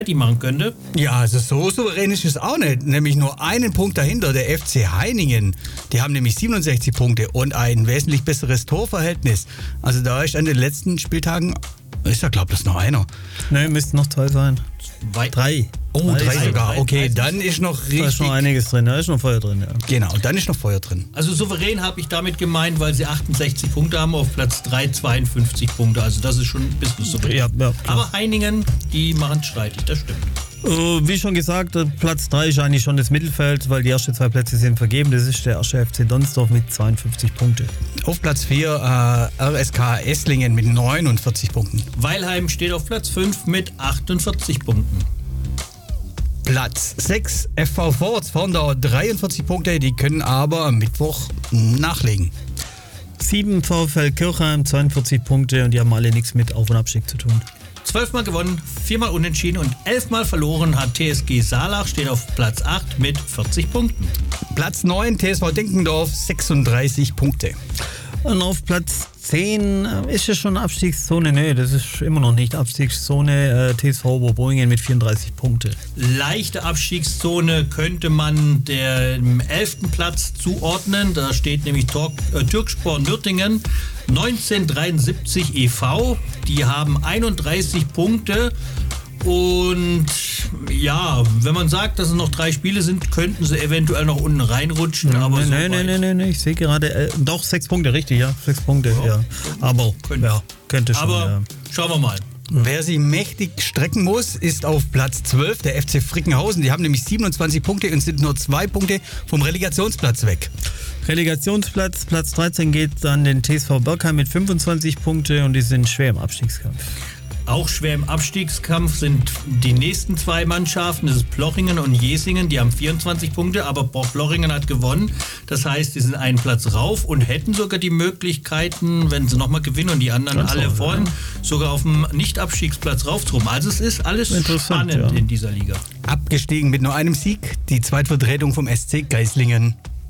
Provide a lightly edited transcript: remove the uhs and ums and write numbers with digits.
die machen könnte. Ja, also so souverän ist es auch nicht. Nämlich nur einen Punkt dahinter, der FC Heiningen. Die haben nämlich 67 Punkte und ein wesentlich besseres Torverhältnis. Also da ist an den letzten Spieltagen, ist da glaube ich noch einer. Nein, müssten noch 2 sein. 3. Oh, 3 sogar. Okay, dann ist noch richtig... Da ist noch einiges drin, da ist noch Feuer drin, ja. Genau, dann ist noch Feuer drin. Also souverän habe ich damit gemeint, weil sie 68 Punkte haben, auf Platz 3 52 Punkte. Also das ist schon ein bisschen souverän. Ja, aber Heiningen, die machen es streitig, das stimmt. Wie schon gesagt, Platz 3 ist eigentlich schon das Mittelfeld, weil die ersten 2 Plätze sind vergeben. Das ist der erste FC Donsdorf mit 52 Punkten. Auf Platz 4 RSK Esslingen mit 49 Punkten. Weilheim steht auf Platz 5 mit 48 Punkten. Platz 6 FV Vorwärts-Vorndau 43 Punkte, die können aber am Mittwoch nachlegen. 7 VfL Kirchheim 42 Punkte und die haben alle nichts mit Auf- und Abstieg zu tun. 12 Mal gewonnen, 4 Mal unentschieden und 11 Mal verloren hat TSG Saalach, steht auf Platz 8 mit 40 Punkten. Platz 9 TSV Denkendorf 36 Punkte. Und auf Platz 10 ist es schon Abstiegszone. Nee, das ist immer noch nicht Abstiegszone. TSV Oberboingen mit 34 Punkte. Leichte Abstiegszone könnte man dem 11. Platz zuordnen. Da steht nämlich Türkspor Nürtingen 1973 e.V. Die haben 31 Punkte. Und ja, wenn man sagt, dass es noch 3 Spiele sind, könnten sie eventuell noch unten reinrutschen. Aber nee, ich sehe gerade, doch 6 Punkte, richtig, ja, 6 Punkte, ja. Aber könnte schon. Aber schauen wir mal. Wer sich mächtig strecken muss, ist auf Platz 12 der FC Frickenhausen. Die haben nämlich 27 Punkte und sind nur 2 Punkte vom Relegationsplatz weg. Relegationsplatz, Platz 13 geht an den TSV Bergheim mit 25 Punkte und die sind schwer im Abstiegskampf. Auch schwer im Abstiegskampf sind die nächsten 2 Mannschaften, das ist Plochingen und Jesingen, die haben 24 Punkte, aber Plochingen hat gewonnen. Das heißt, die sind einen Platz rauf und hätten sogar die Möglichkeiten, wenn sie nochmal gewinnen und die anderen alle vorhin, sogar auf dem Nicht-Abstiegsplatz raufzukommen. Also es ist alles spannend in dieser Liga. Abgestiegen mit nur einem Sieg, die Zweitvertretung vom SC Geislingen.